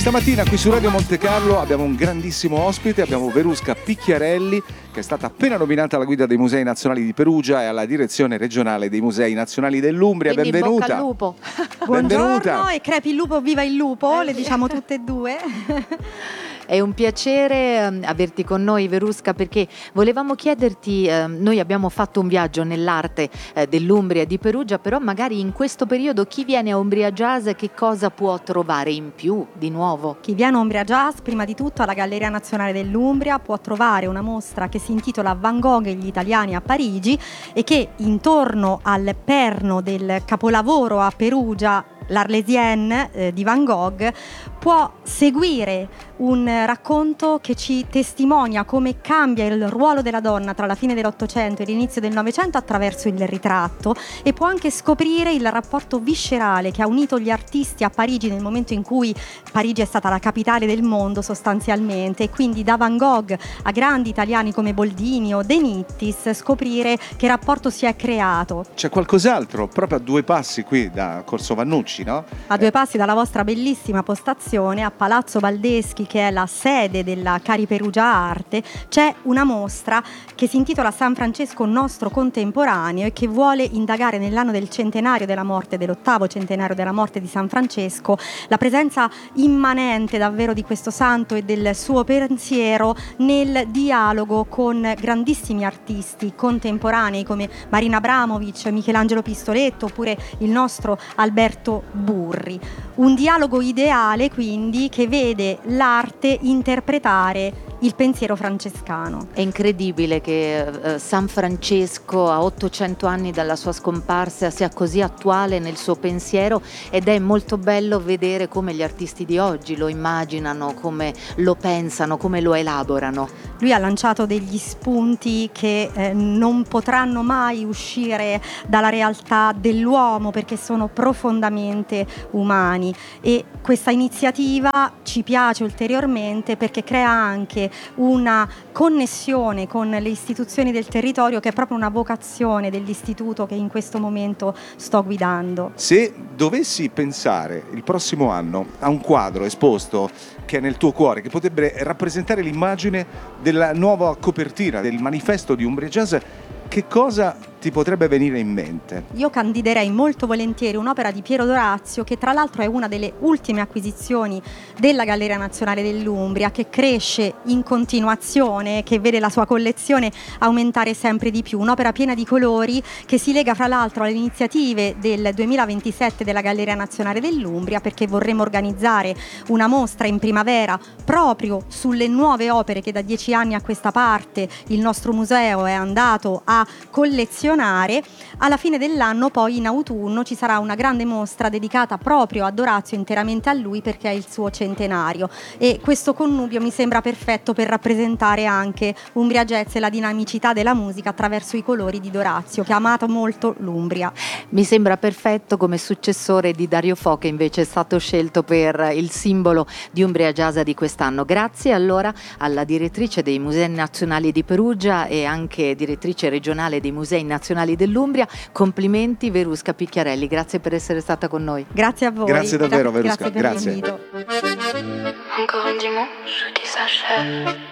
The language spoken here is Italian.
Questa mattina qui su Radio Monte Carlo abbiamo un grandissimo ospite, abbiamo Verusca Picchiarelli, che è stata appena nominata alla guida dei Musei Nazionali di Perugia e alla direzione regionale dei Musei Nazionali dell'Umbria. Quindi benvenuta. bocca al lupo. Buongiorno e crepi il lupo, viva il lupo, le diciamo tutte e due. È un piacere averti con noi, Verusca, perché volevamo chiederti, noi abbiamo fatto un viaggio nell'arte dell'Umbria e di Perugia, però magari in questo periodo chi viene a Umbria Jazz che cosa può trovare in più di nuovo? Chi viene a Umbria Jazz, prima di tutto alla Galleria Nazionale dell'Umbria, può trovare una mostra che si intitola Van Gogh e gli italiani a Parigi e che intorno al perno del capolavoro a Perugia, l'Arlésienne di Van Gogh, può seguire un racconto che ci testimonia come cambia il ruolo della donna tra la fine dell'Ottocento e l'inizio del Novecento attraverso il ritratto, e può anche scoprire il rapporto viscerale che ha unito gli artisti a Parigi nel momento in cui Parigi è stata la capitale del mondo sostanzialmente, e quindi da Van Gogh a grandi italiani come Boldini o De Nittis scoprire che rapporto si è creato. C'è qualcos'altro proprio a due passi qui da Corso Vannucci, no? A due passi dalla vostra bellissima postazione, a Palazzo Baldeschi, che è la sede della Cari Perugia Arte, c'è una mostra che si intitola San Francesco nostro contemporaneo e che vuole indagare nell'anno del centenario della morte, dell'8° centenario della morte di San Francesco, la presenza immanente davvero di questo santo e del suo pensiero nel dialogo con grandissimi artisti contemporanei come Marina Abramovic, Michelangelo Pistoletto oppure il nostro Alberto Burri. Un dialogo ideale quindi che vede l'arte interpretare il pensiero francescano. È incredibile che San Francesco a 800 anni dalla sua scomparsa sia così attuale nel suo pensiero, ed è molto bello vedere come gli artisti di oggi lo immaginano, come lo pensano, come lo elaborano. Lui ha lanciato degli spunti che non potranno mai uscire dalla realtà dell'uomo perché sono profondamente umani, e questa iniziativa ci piace ulteriormente perché crea anche una connessione con le istituzioni del territorio, che è proprio una vocazione dell'istituto che in questo momento sto guidando. Se dovessi pensare il prossimo anno a un quadro esposto che è nel tuo cuore, che potrebbe rappresentare l'immagine della nuova copertina del manifesto di Umbria Jazz, che cosa ti potrebbe venire in mente? Io candiderei molto volentieri un'opera di Piero Dorazio, che tra l'altro è una delle ultime acquisizioni della Galleria Nazionale dell'Umbria, che cresce in continuazione, che vede la sua collezione aumentare sempre di più. Un'opera piena di colori che si lega fra l'altro alle iniziative del 2027 della Galleria Nazionale dell'Umbria, perché vorremmo organizzare una mostra in primavera proprio sulle nuove opere che da 10 anni a questa parte il nostro museo è andato a collezionare. Alla fine dell'anno, poi in autunno, ci sarà una grande mostra dedicata proprio a Dorazio, interamente a lui, perché è il suo centenario, e questo connubio mi sembra perfetto per rappresentare anche Umbria Jazz e la dinamicità della musica attraverso i colori di Dorazio, che ha amato molto l'Umbria. Mi sembra perfetto come successore di Dario Fo, che invece è stato scelto per il simbolo di Umbria Jazz di quest'anno. Grazie allora alla direttrice dei Musei Nazionali di Perugia e anche direttrice regionale dei Musei Nazionali dell'Umbria. Complimenti Verusca Picchiarelli, grazie per essere stata con noi. Grazie a voi. Grazie davvero, Verusca. Grazie per l'invito. Encore un dimanche, tout s'achève.